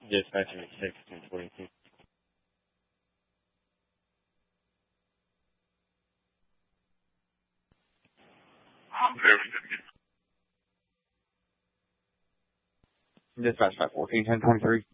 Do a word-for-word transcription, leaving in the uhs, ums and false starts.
Dispatcher six, ten twenty-two. Dispatch five fourteen, ten twenty-three.